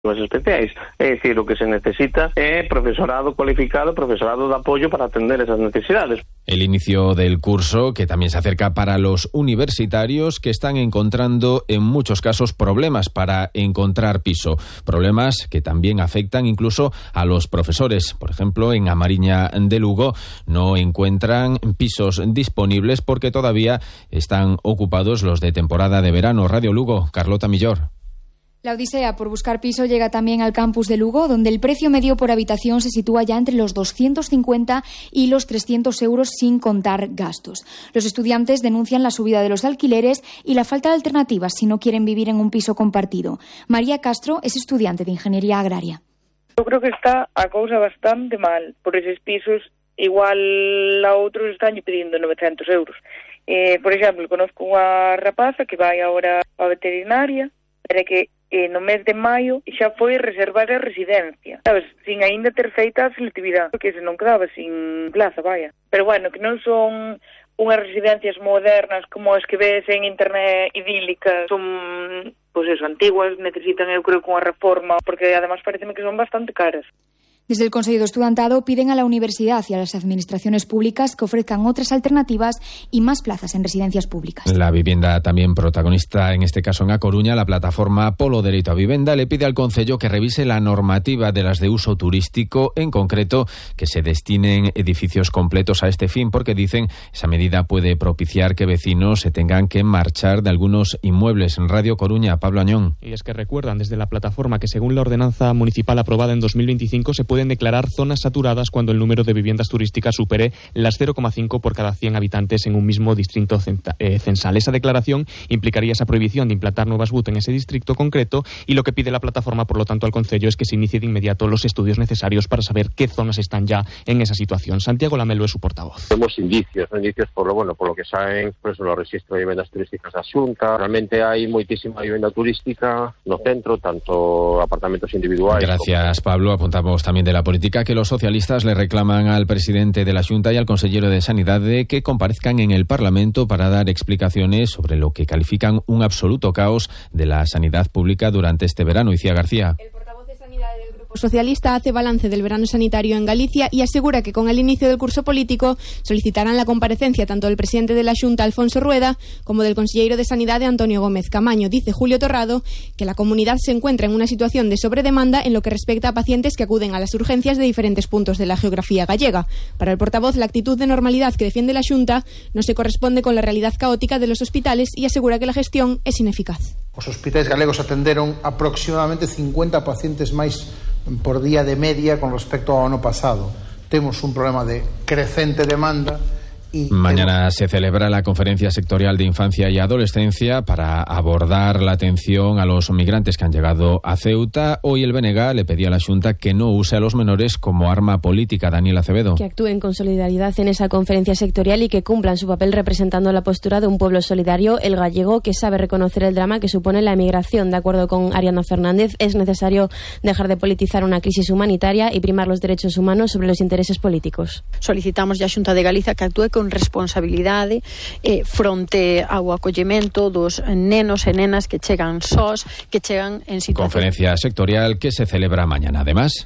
especiais. É dicir, o que se necesita é profesorado cualificado, profesorado de apoyo para atender esas necesidades. El inicio del curso, que también se acerca para los universitarios que están encontrando en muchos casos problemas para encontrar piso. Problemas que también afectan incluso a los profesores. Por ejemplo, en Amariña de Lugo no encuentran pisos disponibles porque todavía están ocupados los de temporada de verano. Radio Lugo, Carlota Millor. La odisea por buscar piso llega también al campus de Lugo, donde el precio medio por habitación se sitúa ya entre los 250 y los 300 euros sin contar gastos. Los estudiantes denuncian la subida de los alquileres y la falta de alternativas si no quieren vivir en un piso compartido. María Castro es estudiante de Ingeniería Agraria. Yo creo que está a cousa bastante mal. Por esos pisos, igual a outros están pidiendo 900 euros. Por exemplo, conozco unha rapaza que vai agora á veterinaria, pero que no mes de maio xa foi reservar a residencia, sabes, sin aínda ter feita a selectividade, porque se non quedaba sin plaza, vaya. Pero bueno, que non son unhas residencias modernas como as que ves en internet idílicas, son, pois eso, antiguas, necesitan, eu creo, unha reforma, porque además pareceme que son bastante caras. Desde el Consejo de Estudiantado piden a la universidad y a las administraciones públicas que ofrezcan otras alternativas y más plazas en residencias públicas. La vivienda también protagonista, en este caso en A Coruña, la plataforma Polo Dereito a Vivenda le pide al Concello que revise la normativa de las de uso turístico, en concreto que se destinen edificios completos a este fin, porque dicen esa medida puede propiciar que vecinos se tengan que marchar de algunos inmuebles. En Radio Coruña, Pablo Añón. Y es que recuerdan desde la plataforma que según la ordenanza municipal aprobada en 2025 se pueden declarar zonas saturadas cuando el número de viviendas turísticas supere las 0,5 por cada 100 habitantes en un mismo distrito censal. Esa declaración implicaría esa prohibición de implantar nuevas BUT en ese distrito concreto, y lo que pide la plataforma, por lo tanto, al Concello es que se inicie de inmediato los estudios necesarios para saber qué zonas están ya en esa situación. Santiago Lamelo es su portavoz. Tenemos indicios por lo que saben, pues los registros de viviendas turísticas da Xunta. Realmente hay moitísima vivienda turística no centro, tanto apartamentos individuales. Gracias, Pablo. Apuntamos también de la política que los socialistas le reclaman al presidente de la Xunta y al consellero de Sanidad de que comparezcan en el Parlamento para dar explicaciones sobre lo que califican un absoluto caos de la sanidad pública durante este verano. Icía García. Socialista hace balance del verano sanitario en Galicia y asegura que con el inicio del curso político solicitarán la comparecencia tanto del presidente de la Xunta, Alfonso Rueda, como del consejero de Sanidad, Antonio Gómez Camaño. Dice Julio Torrado que la comunidad se encuentra en una situación de sobredemanda en lo que respecta a pacientes que acuden a las urgencias de diferentes puntos de la geografía gallega. Para el portavoz, la actitud de normalidad que defiende la Xunta no se corresponde con la realidad caótica de los hospitales y asegura que la gestión es ineficaz. Os hospitais galegos atenderon aproximadamente 50 pacientes máis por día de media con respecto ao ano pasado. Temos un problema de crecente demanda. Mañana se celebra la conferencia sectorial de infancia y adolescencia para abordar la atención a los migrantes que han llegado a Ceuta. Hoy el BNG le pedía a la Xunta que no use a los menores como arma política. Daniel Acevedo. Que actúen con solidaridad en esa conferencia sectorial y que cumplan su papel representando la postura de un pueblo solidario, el gallego, que sabe reconocer el drama que supone la emigración. De acuerdo con Ariana Fernández, es necesario dejar de politizar una crisis humanitaria y primar los derechos humanos sobre los intereses políticos. Solicitamos a Xunta de Galiza que actúe con responsabilidade fronte ao acollemento dos nenos e nenas que chegan sós, que chegan en situación. Conferencia sectorial que se celebra mañana. Además,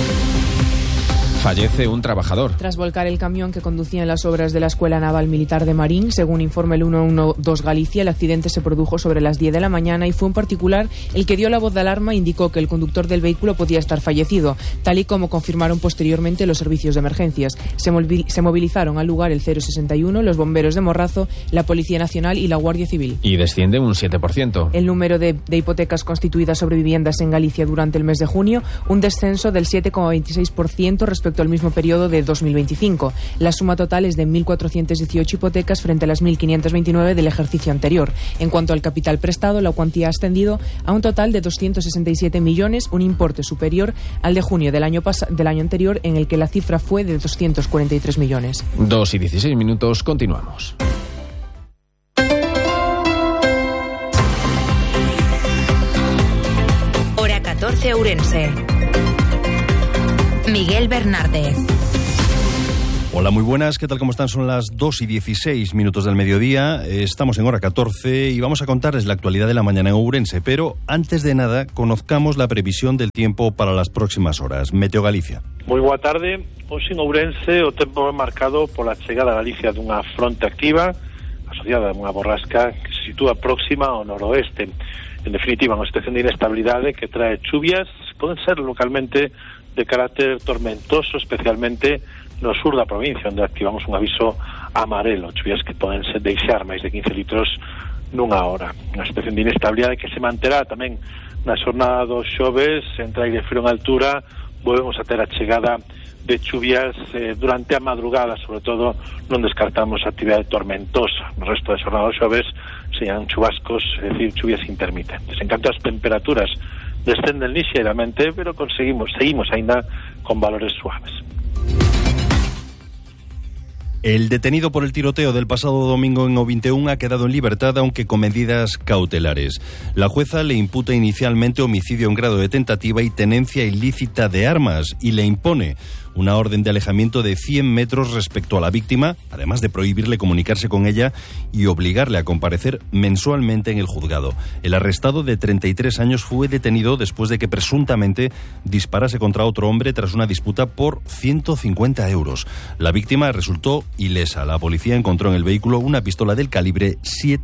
fallece un trabajador. Tras volcar el camión que conducía en las obras de la Escuela Naval Militar de Marín, según informa el 112 Galicia, el accidente se produjo sobre las 10 de la mañana y fue un particular el que dio la voz de alarma e indicó que el conductor del vehículo podía estar fallecido, tal y como confirmaron posteriormente los servicios de emergencias. Se movilizaron al lugar el 061, los bomberos de Morrazo, la Policía Nacional y la Guardia Civil. Y desciende un 7%. El número de hipotecas constituidas sobre viviendas en Galicia durante el mes de junio, un descenso del 7,26% respecto al mismo periodo de 2025. La suma total es de 1.418 hipotecas frente a las 1.529 del ejercicio anterior. En cuanto al capital prestado, la cuantía ha ascendido a un total de 267 millones, un importe superior al de junio del año anterior, en el que la cifra fue de 243 millones. 2:16, continuamos. Hora 14, Ourense. Miguel Bernárdez. Hola, muy buenas, ¿qué tal? ¿Cómo están? Son las 2:16 del mediodía, estamos en hora 14 y vamos a contarles la actualidad de la mañana en Ourense, pero antes de nada, conozcamos la previsión del tiempo para las próximas horas. Meteo Galicia. Moi boa tarde. Hoxe en Ourense o tempo é marcado pola chegada a Galicia dunha fronte activa asociada a unha borrasca que se sitúa próxima ao noroeste. En definitiva, unha situación de inestabilidade que trae chuvias, poden ser localmente de carácter tormentoso, especialmente no sur da provincia, onde activamos un aviso amarelo, chuvias que poden ser deixar máis de 15 litros nunha hora. Unha situación de inestabilidade que se manterá tamén na xornada dos xoves, entre aire frío en altura, volvemos a ter a chegada de chuvias durante a madrugada, sobre todo non descartamos actividade tormentosa. No resto da xornada dos xoves sean chubascos, é dicir, chuvias intermitentes. En canto as temperaturas descenden lixeiramente, pero seguimos aínda con valores suaves. El detenido por el tiroteo del pasado domingo en O21 ha quedado en libertad, aunque con medidas cautelares. La jueza le imputa inicialmente homicidio en grado de tentativa y tenencia ilícita de armas y le impone una orden de alejamiento de 100 metros respecto a la víctima, además de prohibirle comunicarse con ella y obligarle a comparecer mensualmente en el juzgado. El arrestado de 33 años fue detenido después de que presuntamente disparase contra otro hombre tras una disputa por 150 euros. La víctima resultó ilesa. La policía encontró en el vehículo una pistola del calibre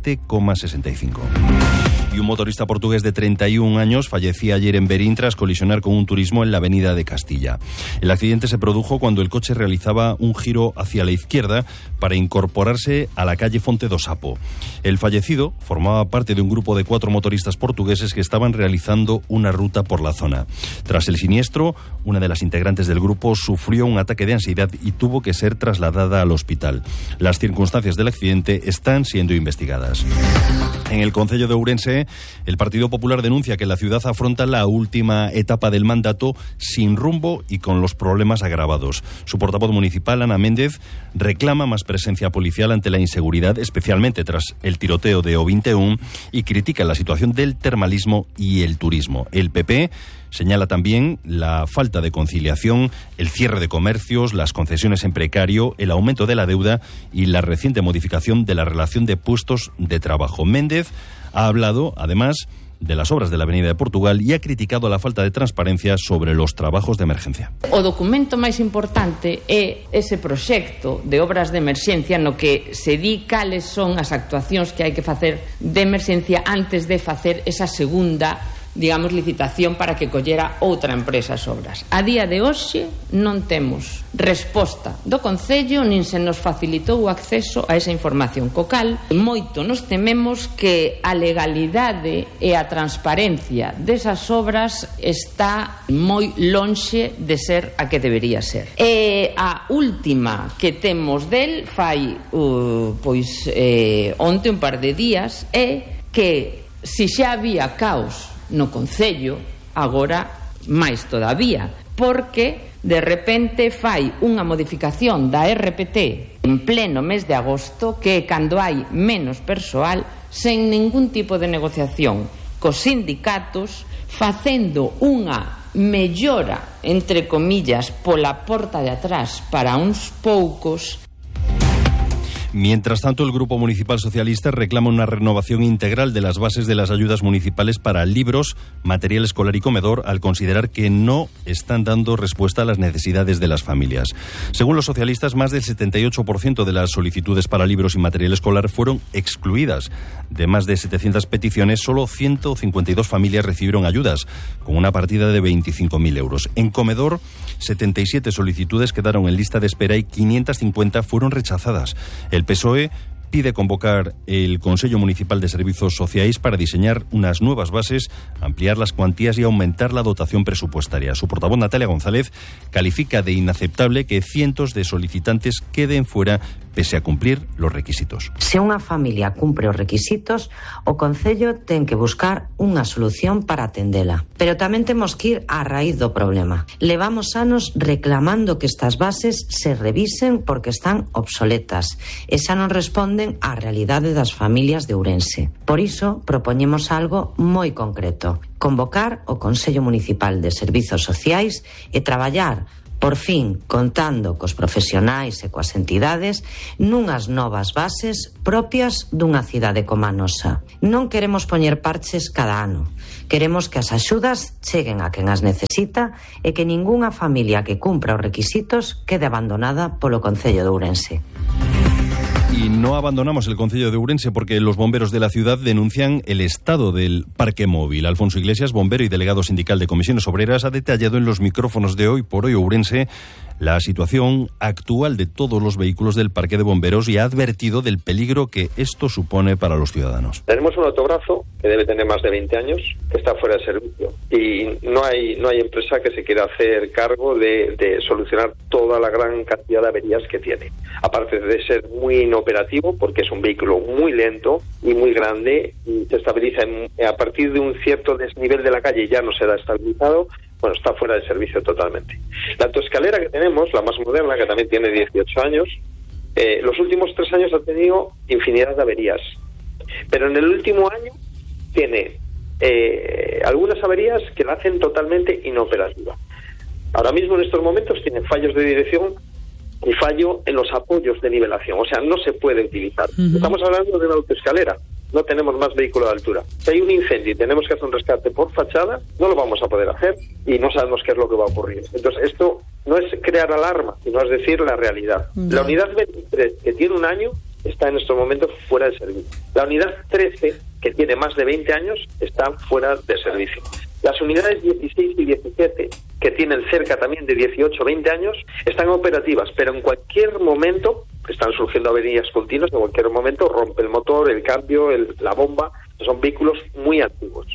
7,65. Y un motorista portugués de 31 años fallecía ayer en Berín tras colisionar con un turismo en la avenida de Castilla. El accidente se produjo cuando el coche realizaba un giro hacia la izquierda para incorporarse a la calle Fonte do Sapo. El fallecido formaba parte de un grupo de 4 motoristas portugueses que estaban realizando una ruta por la zona. Tras el siniestro, una de las integrantes del grupo sufrió un ataque de ansiedad y tuvo que ser trasladada al hospital. Las circunstancias del accidente están siendo investigadas. En el concello de Ourense, el Partido Popular denuncia que la ciudad afronta la última etapa del mandato sin rumbo y con los problemas agravados. Su portavoz municipal, Ana Méndez, reclama más presencia policial ante la inseguridad, especialmente tras el tiroteo de O21, y critica la situación del termalismo y el turismo. El PP señala también la falta de conciliación, el cierre de comercios, las concesiones en precario, el aumento de la deuda y la reciente modificación de la relación de puestos de trabajo. Méndez ha hablado, además, de las obras de la Avenida de Portugal y ha criticado la falta de transparencia sobre los trabajos de emergencia. O documento máis importante é ese proxecto de obras de emerxencia no que se di cales son as actuacións que hai que facer de emerxencia antes de facer esa segunda, digamos, licitación para que collera outra empresa as obras. A día de hoxe non temos resposta do Concello, nin se nos facilitou o acceso a esa información. Co cal, moito nos tememos que a legalidade e a transparencia desas obras está moi lonxe de ser a que debería ser. E a última que temos del fai onte un par de días é que si xa había caos no Concello, agora máis todavía, porque de repente fai unha modificación da RPT en pleno mes de agosto, que é cando hai menos persoal, sen ningún tipo de negociación cos sindicatos, facendo unha mellora, entre comillas, pola porta de atrás para uns poucos. Mientras tanto, el Grupo Municipal Socialista reclama una renovación integral de las bases de las ayudas municipales para libros, material escolar y comedor, al considerar que no están dando respuesta a las necesidades de las familias. Según los socialistas, más del 78% de las solicitudes para libros y material escolar fueron excluidas. De más de 700 peticiones, solo 152 familias recibieron ayudas, con una partida de 25.000 euros. En comedor, 77 solicitudes quedaron en lista de espera y 550 fueron rechazadas. El PSOE pide convocar el Consello Municipal de Servicios Sociais para diseñar unas nuevas bases, ampliar las cuantías y aumentar la dotación presupuestaria. Su portavoz, Natalia González, califica de inaceptable que cientos de solicitantes queden fuera pese a cumplir los requisitos. Se unha familia cumpre os requisitos, o Concello ten que buscar unha solución para atendela. Pero tamén temos que ir á raíz do problema. Levamos anos reclamando que estas bases se revisen porque están obsoletas e xa non responden á realidade das familias de Ourense. Por iso, propoñemos algo moi concreto: convocar o Consello Municipal de Servizos Sociais e traballar Por fin, contando cos profesionais e coas entidades nunhas novas bases propias dunha cidade como a nosa. Non queremos poñer parches cada ano. Queremos que as axudas cheguen a quen as necesita e que ningunha familia que cumpra os requisitos quede abandonada polo Concello de Ourense. Y no abandonamos el Concello de Ourense porque los bomberos de la ciudad denuncian el estado del parque móvil. Alfonso Iglesias, bombero y delegado sindical de Comisiones Obreras, ha detallado en los micrófonos de Hoy por Hoy Ourense la situación actual de todos los vehículos del parque de bomberos y ha advertido del peligro que esto supone para los ciudadanos. Tenemos un autograzo que debe tener más de 20 años, que está fuera de servicio, y no hay empresa que se quiera hacer cargo de solucionar toda la gran cantidad de averías que tiene. Aparte de ser muy inoperativo, porque es un vehículo muy lento y muy grande, y se estabiliza a partir de un cierto desnivel de la calle y ya no se da estabilizado. Bueno, está fuera de servicio totalmente. La autoescalera que tenemos, la más moderna, que también tiene 18 años, los últimos 3 años ha tenido infinidad de averías. Pero en el último año tiene algunas averías que la hacen totalmente inoperativa. Ahora mismo, en estos momentos, tiene fallos de dirección y fallo en los apoyos de nivelación. O sea, no se puede utilizar. Estamos hablando de una autoescalera. No tenemos más vehículo de altura. Si hay un incendio y tenemos que hacer un rescate por fachada, no lo vamos a poder hacer y no sabemos qué es lo que va a ocurrir. Entonces, esto no es crear alarma, sino es decir la realidad. La unidad 23, que tiene un año, está en estos momentos fuera de servicio. La unidad 13, que tiene más de 20 años, está fuera de servicio. Las unidades 16 y 17, que tienen cerca también de 18 o 20 años, están operativas, pero en cualquier momento están surgiendo averías continuas, en cualquier momento rompe el motor, el cambio, la bomba. Son vehículos muy antiguos.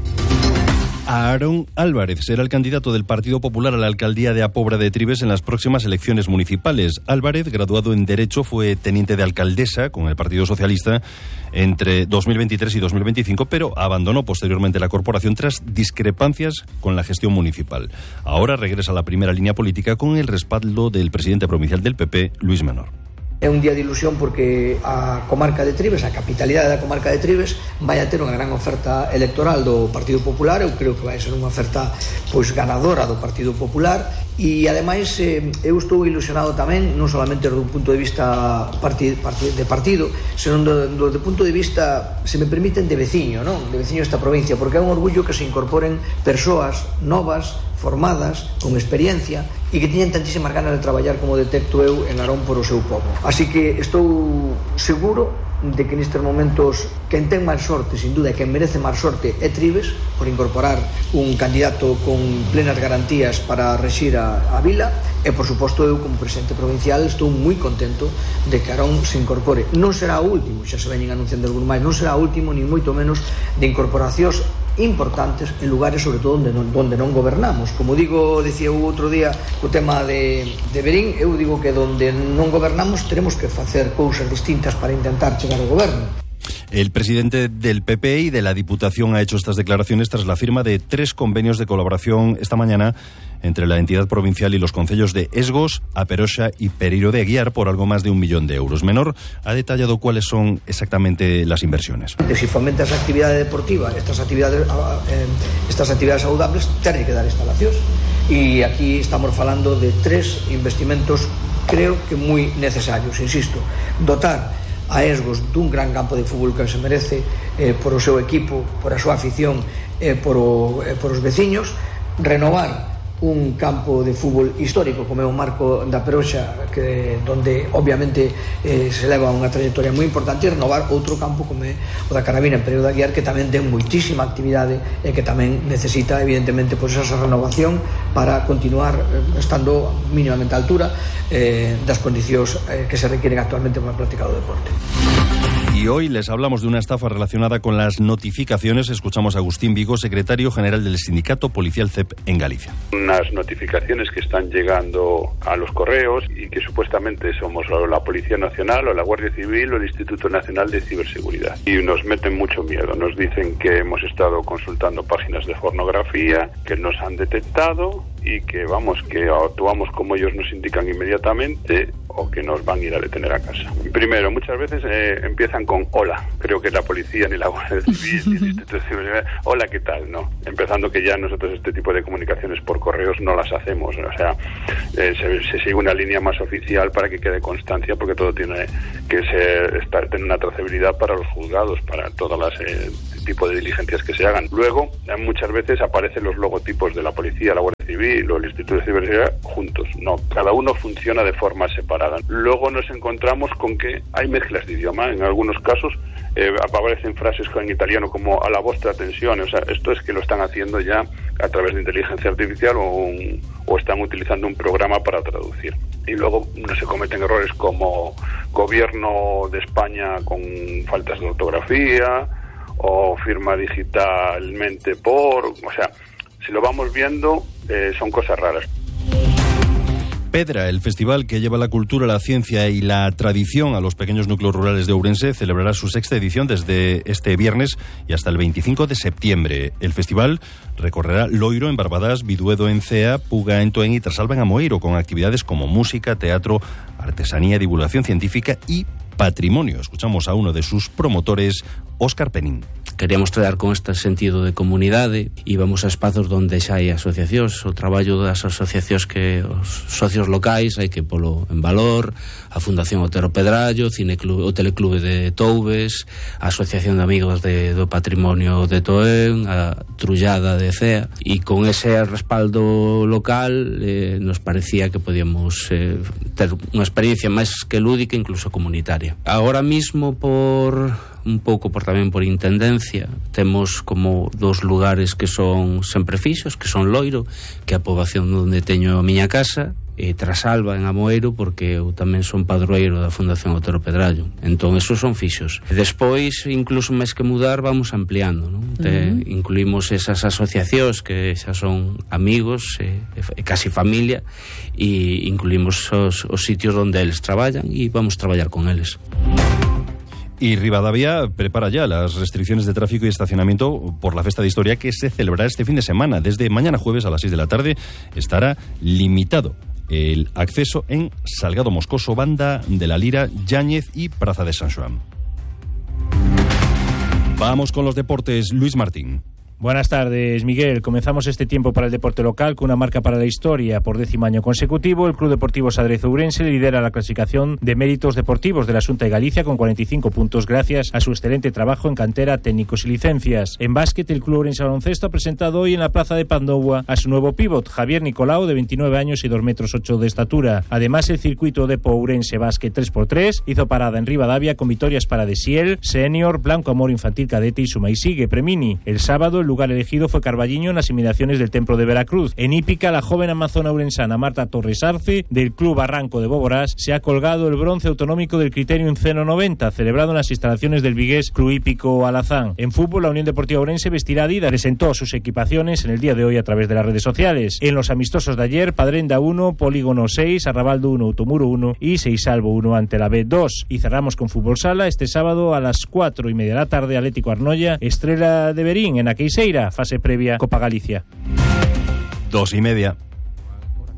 Aarón Álvarez será el candidato del Partido Popular a la alcaldía de A Pobra de Trives en las próximas elecciones municipales. Álvarez, graduado en Derecho, fue teniente de alcaldesa con el Partido Socialista entre 2023 y 2025, pero abandonó posteriormente la corporación tras discrepancias con la gestión municipal. Ahora regresa a la primera línea política con el respaldo del presidente provincial del PP, Luis Menor. É un día de ilusión porque a comarca de Trives, a capitalidade da comarca de Trives, vai a ter unha gran oferta electoral do Partido Popular. Eu creo que vai ser unha oferta ganadora do Partido Popular e ademais eu estou ilusionado tamén non solamente do punto de vista de partido, senón do punto de vista, se me permiten, de veciño, non? De veciño desta provincia, porque é un orgullo que se incorporen persoas novas, formadas, con experiencia e que tiñen tantísimas ganas de traballar como detecto eu en Arón por o seu pobo. Así que estou seguro de que nestes momentos quen ten máis sorte, sin duda, e quen merece máis sorte é Trives, por incorporar un candidato con plenas garantías para rexir a vila, e por suposto eu como presidente provincial estou moi contento de que Arón se incorpore. Non será o último, xa se veñen anunciando algún máis, non será o último, ni moito menos, de incorporacións importantes en lugares sobre todo donde non gobernamos. Como decía eu outro día co tema de Berín, eu digo que donde non gobernamos teremos que facer cousas distintas para intentar chegar ao goberno. El presidente del PP y de la Diputación ha hecho estas declaraciones tras la firma de 3 convenios de colaboración esta mañana entre la entidad provincial y los concellos de Esgos, A Peroxa y Pereiro de Aguiar por algo más de 1 millón de euros. Menor ha detallado cuáles son exactamente las inversiones. Si fomentas a actividade deportiva, estas actividades saludables, tenen que dar instalacións. E aquí estamos falando de 3 investimentos, creo que moi necesarios, insisto. Dotar a Esgos dun gran campo de fútbol que se merece por o seu equipo, por a súa afición e por os veciños, renovar un campo de fútbol histórico como é o Marco da Peroxa, que donde obviamente se leva unha trayectoria moi importante, e renovar outro campo como é o da Carabina en Pereiro de Aguiar, que tamén ten moitísima actividade e que tamén necesita evidentemente esa renovación para continuar estando mínimamente a altura das condicións que se requieren actualmente para practicar o deporte. Y hoy les hablamos de una estafa relacionada con las notificaciones. Escuchamos a Agustín Vigo, secretario general del Sindicato Policial CEP en Galicia. Unas notificaciones que están llegando a los correos y que supuestamente somos o la Policía Nacional o la Guardia Civil o el Instituto Nacional de Ciberseguridad. Y nos meten mucho miedo. Nos dicen que hemos estado consultando páginas de pornografía, que nos han detectado y que, que actuamos como ellos nos indican inmediatamente o que nos van a ir a detener a casa. Primero, muchas veces empiezan con hola. Creo que la policía ni la Guardia Civil ni el Instituto Civil, hola, ¿qué tal? No, empezando que ya nosotros este tipo de comunicaciones por correos no las hacemos. O sea, se sigue una línea más oficial para que quede constancia, porque todo tiene que tener una trazabilidad para los juzgados, para todas las tipo de diligencias que se hagan. Luego, muchas veces aparecen los logotipos de la policía, la Guardia Civil o el Instituto de Ciberseguridad juntos. No, cada uno funciona de forma separada. Luego nos encontramos con que hay mezclas de idioma. En algunos casos aparecen frases en italiano como a la vostra atención. O sea, esto es que lo están haciendo ya a través de inteligencia artificial o están utilizando un programa para traducir. Y luego no se cometen errores como gobierno de España con faltas de ortografía o firma digitalmente o sea, si lo vamos viendo, son cosas raras. Pedra, el festival que lleva la cultura, la ciencia y la tradición a los pequeños núcleos rurales de Ourense, celebrará su 6ª edición desde este viernes y hasta el 25 de septiembre. El festival recorrerá Loiro en Barbadas, Biduedo en Cea, Puga en Toén y Trasalba en Amoeiro, con actividades como música, teatro, artesanía, divulgación científica y patrimonio. Escuchamos a uno de sus promotores, Óscar Penín. Queríamos traballar con este sentido de comunidade, íbamos a espazos onde xa hai asociacións, o traballo das asociacións que os socios locais hai que polo en valor, a Fundación Otero Pedrallo, o Teleclube de Toubes, a Asociación de Amigos do Patrimonio de Toén, a Trullada de Cea, e con ese respaldo local nos parecía que podíamos ter unha experiencia máis que lúdica, incluso comunitaria. Agora mismo tamén por intendencia, temos como 2 lugares que son sempre fixos, que son Loiro, que é a poboación onde teño a miña casa, e Trasalba en Amoeiro, porque eu tamén son padroeiro da Fundación Otero Pedrallo. Entón, esos son fixos. Despois, incluso máis que mudar, vamos ampliando, non? Incluímos esas asociacións que xa son amigos, casi familia, e incluímos os sitios onde eles traballan e vamos traballar con eles. Y Rivadavia prepara ya las restricciones de tráfico y estacionamiento por la Festa de Historia, que se celebrará este fin de semana. Desde mañana jueves a las 6 de la tarde estará limitado el acceso en Salgado Moscoso, Banda de la Lira, Yáñez y Praza de San Xoán. Vamos con los deportes. Luis Martín. Buenas tardes, Miguel. Comenzamos este tiempo para el deporte local con una marca para la historia. Por 10º año consecutivo, el Club Deportivo Sadrezo Ourense lidera la clasificación de méritos deportivos de la Xunta de Galicia con 45 puntos gracias a su excelente trabajo en cantera, técnicos y licencias. En básquet, el Club Ourense Baloncesto ha presentado hoy en la plaza de Pandoua a su nuevo pívot, Javier Nicolau, de 29 años y 2,8 metros de estatura. Además, el circuito de Ourense Básquet 3x3 hizo parada en Rivadavia con victorias para Desiel, Senior, Blanco Amor Infantil Cadete y Suma y Sigue Premini. El sábado, el lugar elegido fue Carballiño en las inmediaciones del Templo de Veracruz. En hípica, la joven amazona urensana Marta Torres Arce, del Club Barranco de Boborás, se ha colgado el bronce autonómico del Criterium Ceno 90, celebrado en las instalaciones del Vigués Club Hípico Alazán. En fútbol, la Unión Deportiva Ourense vestirá Adidas, presentó sus equipaciones en el día de hoy a través de las redes sociales. En los amistosos de ayer, Padrenda 1, Polígono 6, Arrabaldo 1, Utomuro 1 y Seisalvo 1 ante la B2. Y cerramos con fútbol sala. Este sábado a las 4:30 de la tarde, Atlético Arnoia, Estrela de Berín en Aqueixeira, fase previa Copa Galicia. 2:30.